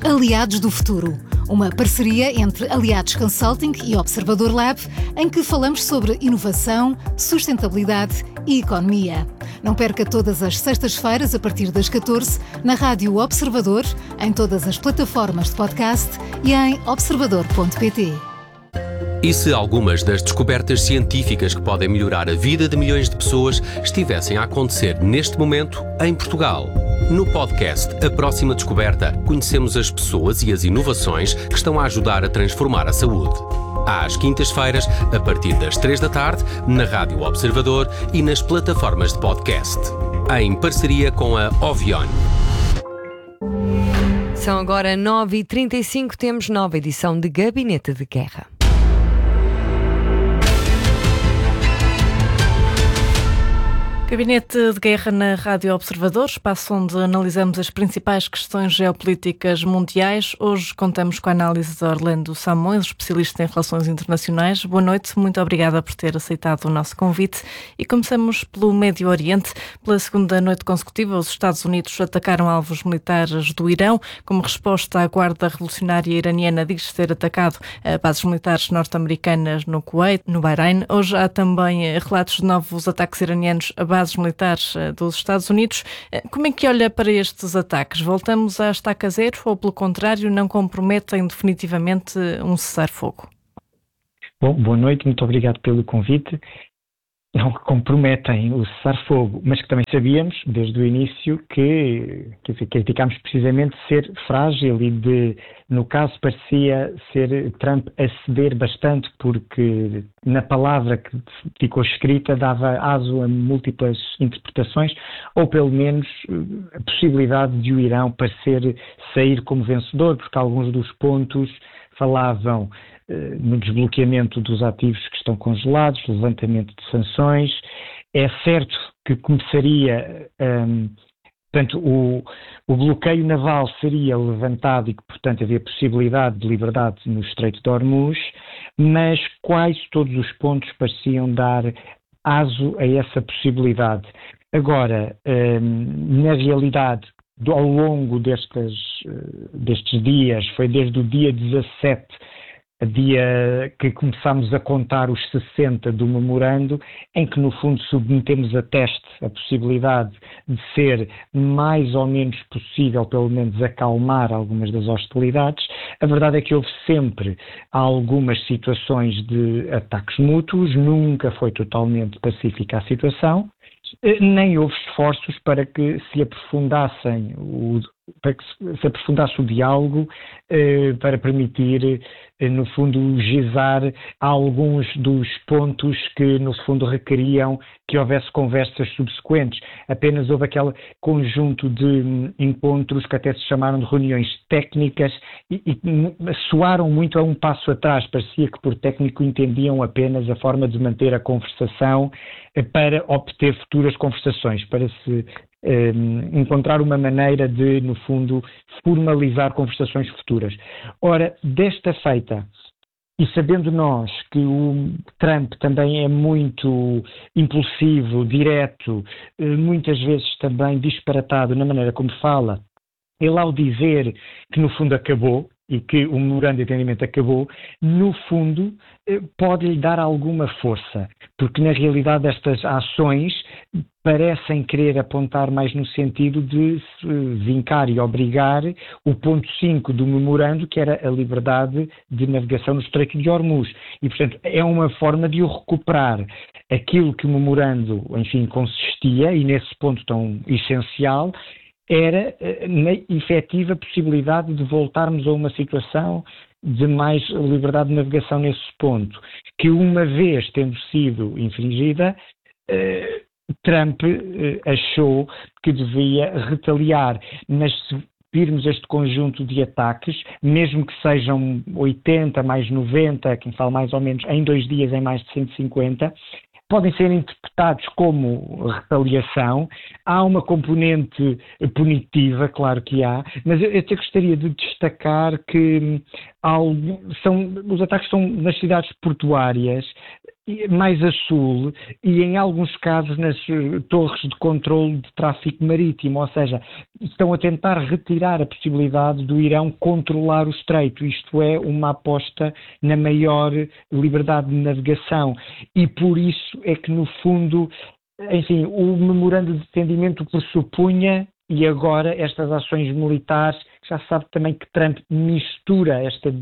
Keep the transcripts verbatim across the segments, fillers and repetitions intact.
Aliados do Futuro, uma parceria entre Aliados Consulting e Observador Lab, em que falamos sobre inovação, sustentabilidade e economia. Não perca todas as sextas-feiras, a partir das catorze, na Rádio Observador, em todas as plataformas de podcast e em observador ponto pt. E se algumas das descobertas científicas que podem melhorar a vida de milhões de pessoas estivessem a acontecer neste momento em Portugal? No podcast A Próxima Descoberta, conhecemos as pessoas e as inovações que estão a ajudar a transformar a saúde. Às quintas-feiras, a partir das três da tarde, na Rádio Observador e nas plataformas de podcast. Em parceria com a Ovion. São agora nove e trinta e cinco, temos nova edição de Gabinete de Guerra. Gabinete de Guerra na Rádio Observador, espaço onde analisamos as principais questões geopolíticas mundiais. Hoje contamos com a análise de Orlando Samões, especialista em relações internacionais. Boa noite, muito obrigada por ter aceitado o nosso convite. E começamos pelo Médio Oriente. Pela segunda noite consecutiva, os Estados Unidos atacaram alvos militares do Irão. Como resposta, a Guarda Revolucionária Iraniana diz ter atacado bases militares norte-americanas no Kuwait, no Bahrein. Hoje há também relatos de novos ataques iranianos a bases militares dos Estados Unidos. Como é que olha para estes ataques? Voltamos à estaca zero ou, pelo contrário, não comprometem definitivamente um cessar-fogo? Bom, boa noite, muito obrigado pelo convite. Não comprometem o cessar-fogo, mas que também sabíamos, desde o início, que, que criticámos precisamente ser frágil e, de, no caso, parecia ser Trump a ceder bastante, porque na palavra que ficou escrita dava aso a múltiplas interpretações, ou pelo menos a possibilidade de o Irão parecer sair como vencedor, porque alguns dos pontos falavam no desbloqueamento dos ativos que estão congelados, levantamento de sanções. É certo que começaria, um, portanto, o, o bloqueio naval seria levantado e que, portanto, havia possibilidade de liberdade no Estreito de Hormuz, mas quase todos os pontos pareciam dar aso a essa possibilidade. Agora, um, na realidade, ao longo destes, destes dias, foi desde o dia dezassete, dia que começámos a contar os sessenta do memorando, em que no fundo submetemos a teste a possibilidade de ser mais ou menos possível, pelo menos acalmar algumas das hostilidades. A verdade é que houve sempre algumas situações de ataques mútuos, nunca foi totalmente pacífica a situação, nem houve esforços para que se aprofundassem o para que se aprofundasse o diálogo, eh, para permitir, eh, no fundo, gizar alguns dos pontos que, no fundo, requeriam que houvesse conversas subsequentes. Apenas houve aquele conjunto de encontros que até se chamaram de reuniões técnicas e, e soaram muito a um passo atrás. Parecia que por técnico entendiam apenas a forma de manter a conversação eh, para obter futuras conversações, para se Um, encontrar uma maneira de, no fundo, formalizar conversações futuras. Ora, desta feita, e sabendo nós que o Trump também é muito impulsivo, direto, muitas vezes também disparatado na maneira como fala, ele ao dizer que no fundo acabou, e que o memorando de entendimento acabou, no fundo pode-lhe dar alguma força, porque na realidade estas ações parecem querer apontar mais no sentido de vincar e obrigar o ponto cinco do memorando, que era a liberdade de navegação no Estreito de Hormuz. E, portanto, é uma forma de o recuperar. Aquilo que o memorando, enfim, consistia, e nesse ponto tão essencial, era na efetiva possibilidade de voltarmos a uma situação de mais liberdade de navegação nesse ponto, que uma vez tendo sido infringida, eh, Trump eh, achou que devia retaliar, mas se virmos este conjunto de ataques, mesmo que sejam oitenta mais noventa, quem fala mais ou menos em dois dias em mais de cento e cinquenta, podem ser interpretados como retaliação. Há uma componente punitiva, claro que há, mas eu até gostaria de destacar que há, são, os ataques são nas cidades portuárias, mais a sul e, em alguns casos, nas torres de controle de tráfico marítimo, ou seja, estão a tentar retirar a possibilidade do Irão controlar o estreito, isto é, uma aposta na maior liberdade de navegação, e por isso é que, no fundo, enfim, o memorando de entendimento pressupunha, e agora estas ações militares, já se sabe também que Trump mistura esta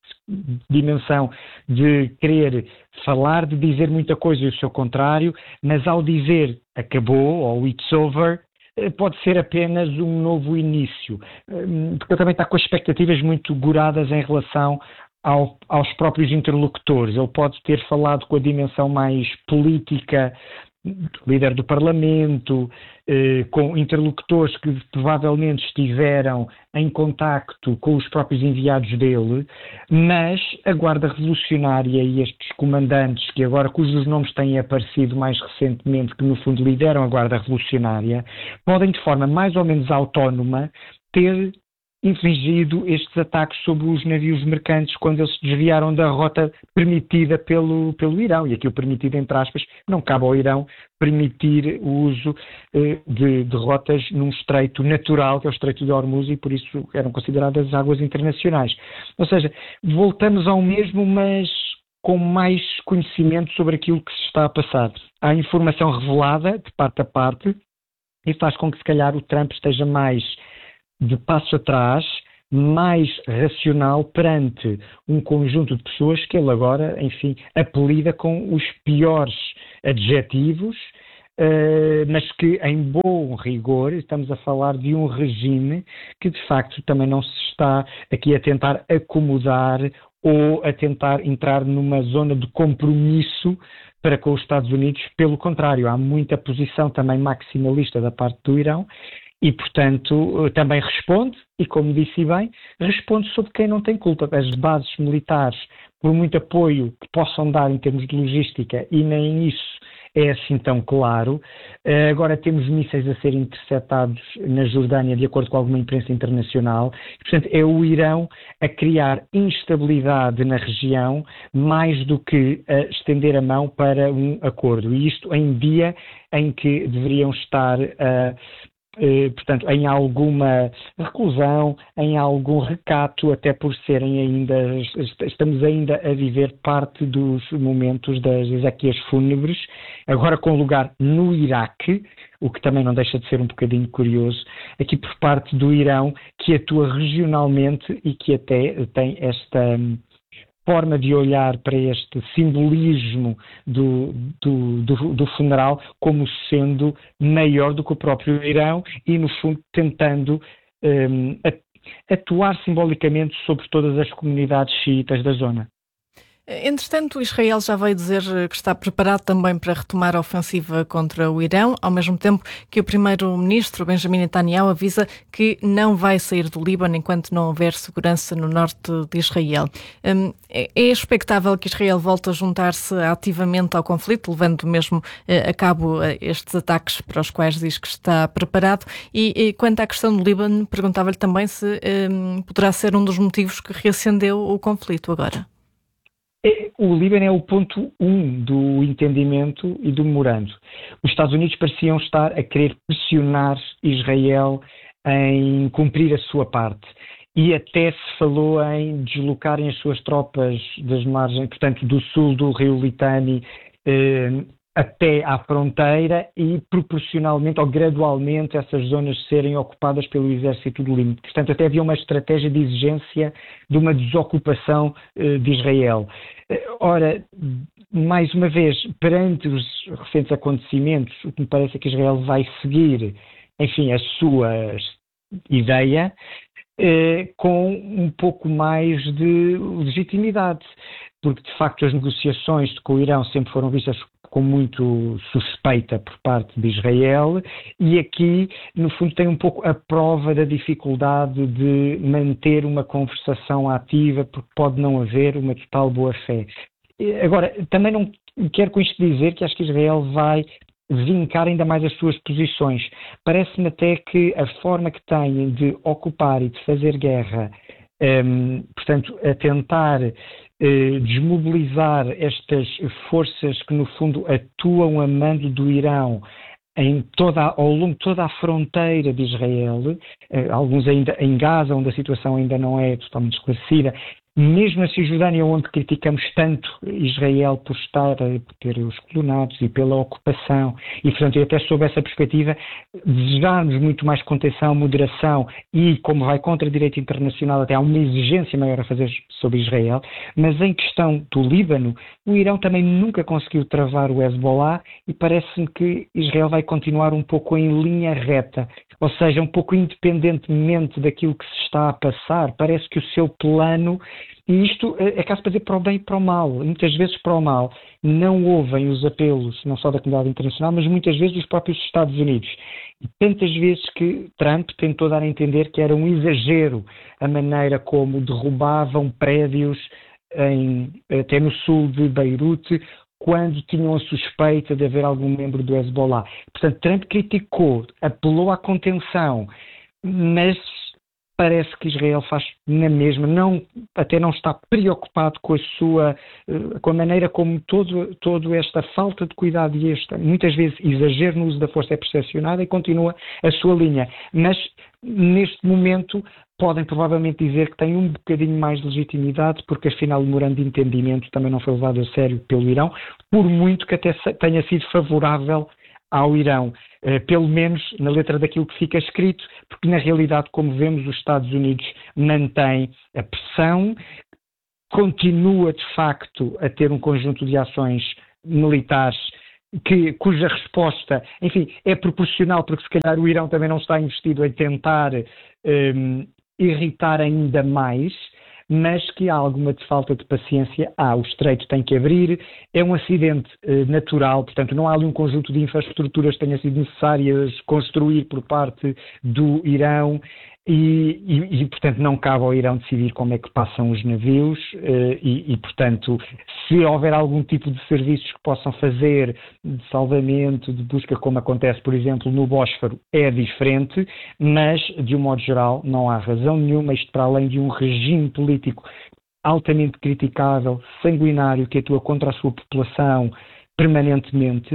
dimensão de querer falar, de dizer muita coisa e o seu contrário, mas ao dizer acabou ou it's over, pode ser apenas um novo início, porque ele também está com as expectativas muito goradas em relação ao, aos próprios interlocutores. Ele pode ter falado com a dimensão mais política, líder do Parlamento, eh, com interlocutores que provavelmente estiveram em contacto com os próprios enviados dele, mas a Guarda Revolucionária e estes comandantes, que agora cujos nomes têm aparecido mais recentemente, que no fundo lideram a Guarda Revolucionária, podem de forma mais ou menos autónoma ter infligido estes ataques sobre os navios mercantes quando eles se desviaram da rota permitida pelo, pelo Irão. E aqui o permitido, entre aspas, não cabe ao Irão permitir o uso eh, de, de rotas num estreito natural, que é o Estreito de Hormuz, e por isso eram consideradas águas internacionais. Ou seja, voltamos ao mesmo, mas com mais conhecimento sobre aquilo que se está a passar. Há informação revelada de parte a parte e faz com que, se calhar, o Trump esteja mais de passo atrás, mais racional perante um conjunto de pessoas que ele agora, enfim, apelida com os piores adjetivos, uh, mas que, em bom rigor, estamos a falar de um regime que, de facto, também não se está aqui a tentar acomodar ou a tentar entrar numa zona de compromisso para com os Estados Unidos. Pelo contrário, há muita posição também maximalista da parte do Irão, e, portanto, também responde, e como disse bem, responde sobre quem não tem culpa. As bases militares, por muito apoio que possam dar em termos de logística, e nem isso é assim tão claro. Agora temos mísseis a serem interceptados na Jordânia, de acordo com alguma imprensa internacional. Portanto, é o Irão a criar instabilidade na região, mais do que a estender a mão para um acordo. E isto em dia em que deveriam estar a Eh, portanto, em alguma reclusão, em algum recato, até por serem ainda, estamos ainda a viver parte dos momentos das exéquias fúnebres, agora com lugar no Iraque, o que também não deixa de ser um bocadinho curioso, aqui por parte do Irão, que atua regionalmente e que até tem esta forma de olhar para este simbolismo do, do, do, do funeral como sendo maior do que o próprio Irão e, no fundo, tentando um, atuar simbolicamente sobre todas as comunidades xiitas da zona. Entretanto, Israel já veio dizer que está preparado também para retomar a ofensiva contra o Irão, ao mesmo tempo que o primeiro-ministro Benjamin Netanyahu avisa que não vai sair do Líbano enquanto não houver segurança no norte de Israel. É expectável que Israel volte a juntar-se ativamente ao conflito, levando mesmo a cabo estes ataques para os quais diz que está preparado. E quanto à questão do Líbano, perguntava-lhe também se poderá ser um dos motivos que reacendeu o conflito agora. O Líbano é o ponto um do entendimento e do memorando. Os Estados Unidos pareciam estar a querer pressionar Israel em cumprir a sua parte. E até se falou em deslocarem as suas tropas das margens, portanto, do sul do rio Litani eh, até à fronteira e proporcionalmente ou gradualmente essas zonas serem ocupadas pelo exército do Líbano. Portanto, até havia uma estratégia de exigência de uma desocupação uh, de Israel. Uh, ora, mais uma vez, perante os recentes acontecimentos, o que me parece é que Israel vai seguir, enfim, a sua ideia uh, com um pouco mais de legitimidade, porque de facto as negociações com o Irão sempre foram vistas com muito suspeita por parte de Israel, e aqui, no fundo, tem um pouco a prova da dificuldade de manter uma conversação ativa, porque pode não haver uma total boa-fé. Agora, também não quero com isto dizer que acho que Israel vai vincar ainda mais as suas posições. Parece-me até que a forma que têm de ocupar e de fazer guerra, um, portanto, a tentar eh, desmobilizar estas forças que, no fundo, atuam a mando do Irão em toda, ao longo de toda a fronteira de Israel, eh, alguns ainda em Gaza, onde a situação ainda não é totalmente esclarecida, mesmo na Cisjordânia, onde criticamos tanto Israel por estar, por ter os colonados e pela ocupação, e portanto, e até sob essa perspectiva, desejarmos muito mais contenção, moderação e, como vai contra o direito internacional, até há uma exigência maior a fazer sobre Israel, mas em questão do Líbano, o Irão também nunca conseguiu travar o Hezbollah e parece-me que Israel vai continuar um pouco em linha reta, ou seja, um pouco independentemente daquilo que se está a passar, parece que o seu plano, e isto é caso para dizer para o bem e para o mal, muitas vezes para o mal, não ouvem os apelos, não só da comunidade internacional, mas muitas vezes dos próprios Estados Unidos. E tantas vezes que Trump tentou dar a entender que era um exagero a maneira como derrubavam prédios em, até no sul de Beirute, quando tinham a suspeita de haver algum membro do Hezbollah. Portanto, Trump criticou, apelou à contenção, mas parece que Israel faz na mesma, não, até não está preocupado com a sua, com a maneira como todo, todo esta falta de cuidado e esta, muitas vezes, exagero no uso da força é percepcionada e continua a sua linha. Mas, neste momento, podem provavelmente dizer que tem um bocadinho mais de legitimidade, porque afinal o memorando de entendimento também não foi levado a sério pelo Irão, por muito que até tenha sido favorável ao Irão, eh, pelo menos na letra daquilo que fica escrito, porque na realidade, como vemos, os Estados Unidos mantém a pressão, continua de facto a ter um conjunto de ações militares que, cuja resposta, enfim, é proporcional, porque se calhar o Irão também não está investido em tentar eh, irritar ainda mais, mas que há alguma falta de paciência. Ah, o estreito tem que abrir, é um acidente eh, natural, portanto não há ali um conjunto de infraestruturas que tenham sido necessárias construir por parte do Irão e, e, e portanto não cabe ao Irão decidir como é que passam os navios eh, e, e portanto se houver algum tipo de serviços que possam fazer de salvamento, de busca, como acontece por exemplo no Bósforo, é diferente, mas de um modo geral não há razão nenhuma, isto para além de um regime político altamente criticável, sanguinário, que atua contra a sua população permanentemente.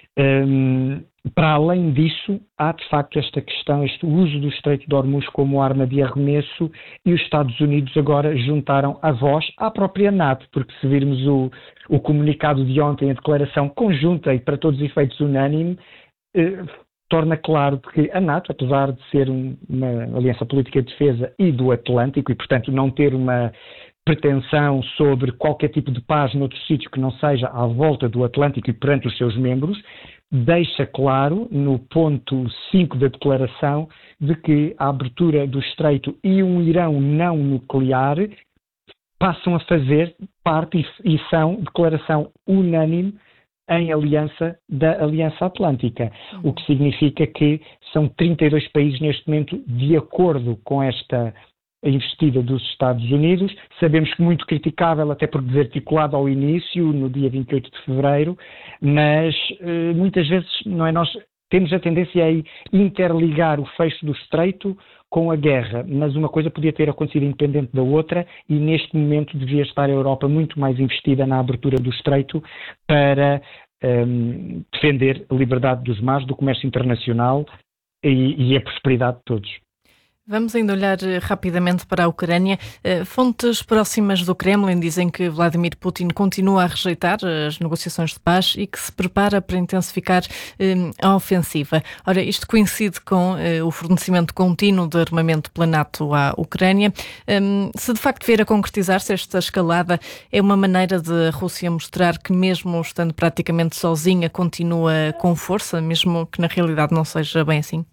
Um, para além disso, há de facto esta questão, este uso do Estreito de Hormuz como arma de arremesso, e os Estados Unidos agora juntaram a voz à própria NATO, porque se virmos o, o comunicado de ontem, a declaração conjunta e para todos os efeitos unânime, eh, torna claro que a NATO, apesar de ser um, uma aliança política de defesa e do Atlântico, e portanto não ter uma pretensão sobre qualquer tipo de paz noutro sítio que não seja à volta do Atlântico e perante os seus membros, deixa claro no ponto cinco da declaração de que a abertura do Estreito e um Irão não nuclear passam a fazer parte e são declaração unânime em aliança da Aliança Atlântica, o que significa que são trinta e dois países neste momento de acordo com esta investida dos Estados Unidos. Sabemos que muito criticável, até por desarticulado ao início, no dia vinte e oito de fevereiro, mas eh, muitas vezes não é, nós temos a tendência a interligar o fecho do Estreito com a guerra, mas uma coisa podia ter acontecido independente da outra e neste momento devia estar a Europa muito mais investida na abertura do Estreito para um, defender a liberdade dos mares, do comércio internacional e, e a prosperidade de todos. Vamos ainda olhar rapidamente para a Ucrânia. Fontes próximas do Kremlin dizem que Vladimir Putin continua a rejeitar as negociações de paz e que se prepara para intensificar a ofensiva. Ora, isto coincide com o fornecimento contínuo de armamento pela NATO à Ucrânia. Se de facto vier a concretizar-se esta escalada, é uma maneira de a Rússia mostrar que mesmo estando praticamente sozinha continua com força, mesmo que na realidade não seja bem assim?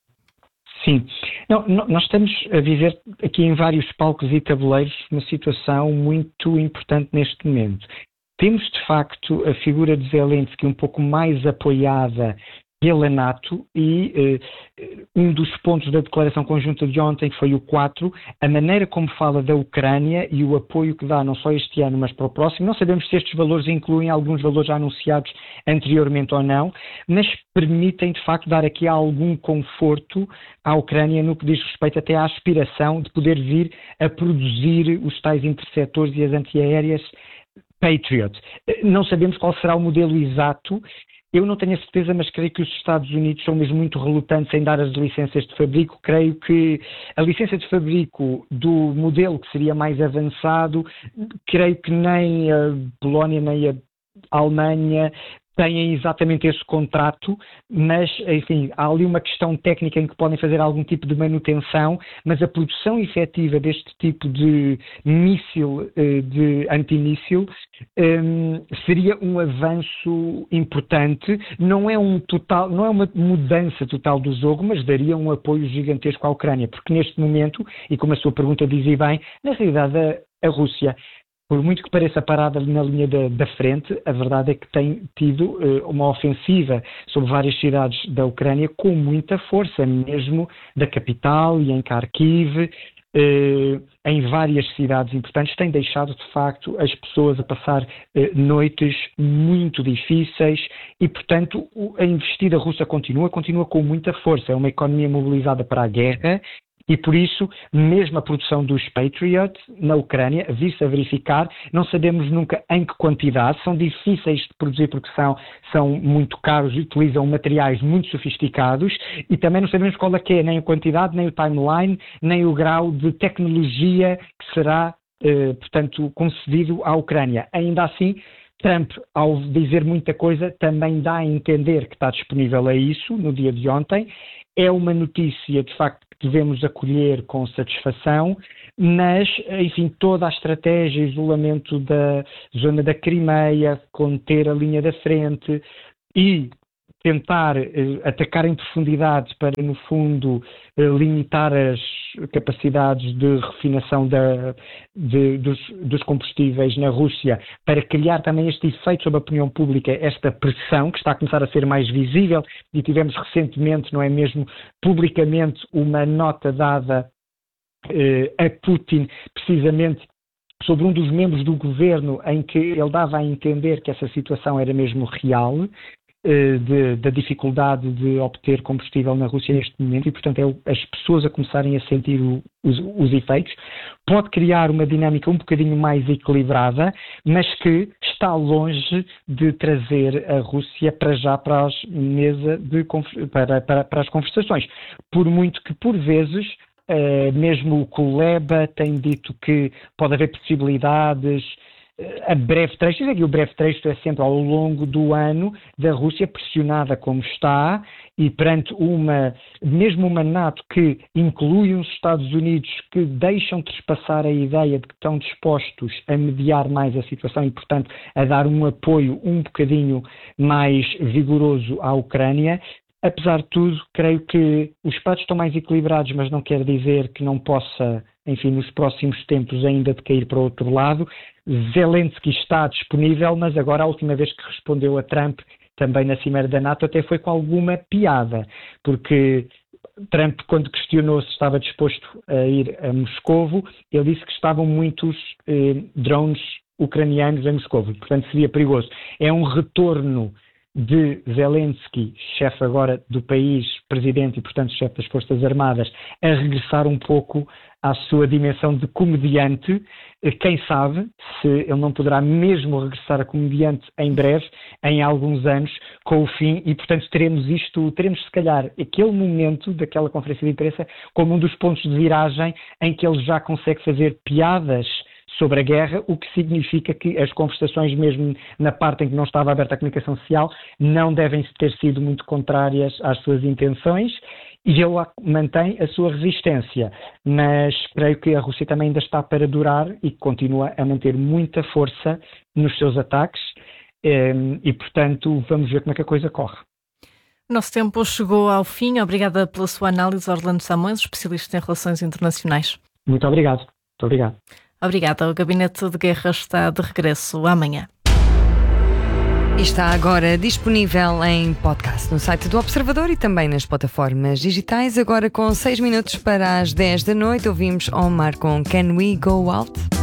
Sim. Não, nós estamos a viver aqui em vários palcos e tabuleiros uma situação muito importante neste momento. Temos, de facto, a figura de Zelensky um pouco mais apoiada pela NATO e eh, um dos pontos da declaração conjunta de ontem, que foi o quatro, a maneira como fala da Ucrânia e o apoio que dá não só este ano, mas para o próximo. Não sabemos se estes valores incluem alguns valores já anunciados anteriormente ou não, mas permitem de facto dar aqui algum conforto à Ucrânia no que diz respeito até à aspiração de poder vir a produzir os tais interceptores e as antiaéreas Patriot. Não sabemos qual será o modelo exato. Eu não tenho a certeza, mas creio que os Estados Unidos são mesmo muito relutantes em dar as licenças de fabrico. Creio que a licença de fabrico do modelo que seria mais avançado, creio que nem a Polónia nem a Alemanha têm exatamente esse contrato, mas, enfim, há ali uma questão técnica em que podem fazer algum tipo de manutenção, mas a produção efetiva deste tipo de míssil, de antimíssil, seria um avanço importante. Não é um total, não é uma mudança total do jogo, mas daria um apoio gigantesco à Ucrânia, porque neste momento, e como a sua pergunta dizia bem, na realidade a, a Rússia, por muito que pareça parada na linha da, da frente, a verdade é que tem tido uh, uma ofensiva sobre várias cidades da Ucrânia com muita força, mesmo da capital e em Kharkiv, uh, em várias cidades importantes, tem deixado de facto as pessoas a passar uh, noites muito difíceis e, portanto, a investida russa continua, continua com muita força. É uma economia mobilizada para a guerra. E por isso, mesmo a produção dos Patriot na Ucrânia, vir-se a verificar, não sabemos nunca em que quantidade, são difíceis de produzir porque são, são muito caros e utilizam materiais muito sofisticados e também não sabemos qual é que é, nem a quantidade, nem o timeline, nem o grau de tecnologia que será, eh, portanto, concedido à Ucrânia. Ainda assim, Trump, ao dizer muita coisa, também dá a entender que está disponível a isso no dia de ontem. É uma notícia, de facto, que devemos acolher com satisfação, mas, enfim, toda a estratégia, isolamento da zona da Crimeia, conter a linha da frente e tentar eh, atacar em profundidade para, no fundo, eh, limitar as capacidades de refinação da, de, dos, dos combustíveis na Rússia, para criar também este efeito sobre a opinião pública, esta pressão que está a começar a ser mais visível, e tivemos recentemente, não é mesmo, publicamente uma nota dada eh, a Putin, precisamente sobre um dos membros do governo, em que ele dava a entender que essa situação era mesmo real, De, da dificuldade de obter combustível na Rússia neste momento e, portanto, é as pessoas a começarem a sentir o, os, os efeitos. Pode criar uma dinâmica um bocadinho mais equilibrada, mas que está longe de trazer a Rússia para já para, as mesa de, para, para, para as conversações. Por muito que, por vezes, eh, mesmo o Kuleba tem dito que pode haver possibilidades a breve trecho, e o breve trecho é sempre ao longo do ano, da Rússia pressionada como está e perante uma, mesmo uma NATO que inclui os Estados Unidos, que deixam trespassar a ideia de que estão dispostos a mediar mais a situação e, portanto, a dar um apoio um bocadinho mais vigoroso à Ucrânia. Apesar de tudo, creio que os pratos estão mais equilibrados, mas não quer dizer que não possa, enfim, nos próximos tempos ainda decair para o outro lado. Zelensky está disponível, mas agora a última vez que respondeu a Trump, também na Cimeira da NATO, até foi com alguma piada, porque Trump, quando questionou se estava disposto a ir a Moscovo, ele disse que estavam muitos eh, drones ucranianos em Moscovo, portanto seria perigoso. É um retorno de Zelensky, chefe agora do país, presidente e, portanto, chefe das Forças Armadas, a regressar um pouco à sua dimensão de comediante. Quem sabe se ele não poderá mesmo regressar a comediante em breve, em alguns anos, com o fim, e, portanto, teremos isto, teremos, se calhar, aquele momento daquela conferência de imprensa como um dos pontos de viragem em que ele já consegue fazer piadas sobre a guerra, o que significa que as conversações, mesmo na parte em que não estava aberta a comunicação social, não devem ter sido muito contrárias às suas intenções, e ele mantém a sua resistência. Mas creio que a Rússia também ainda está para durar e continua a manter muita força nos seus ataques, e, portanto, vamos ver como é que a coisa corre. Nosso tempo chegou ao fim. Obrigada pela sua análise, Orlando Samões, especialista em relações internacionais. Muito obrigado. Muito obrigado. Obrigada. O Gabinete de Guerra está de regresso amanhã. E está agora disponível em podcast no site do Observador e também nas plataformas digitais. Agora com seis minutos para as dez da noite, ouvimos Omar com Can We Go Out?